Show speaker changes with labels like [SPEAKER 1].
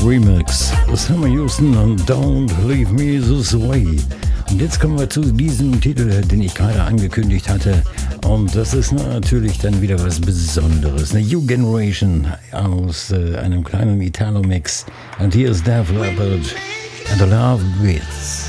[SPEAKER 1] Remix. Summer Houston und Don't Leave Me This Way. Und jetzt kommen wir zu diesem Titel, den ich gerade angekündigt hatte. Und das ist natürlich dann wieder was Besonderes. Eine New Generation aus einem kleinen Italo-Mix. Und hier ist Def Leppard and the Love Beats.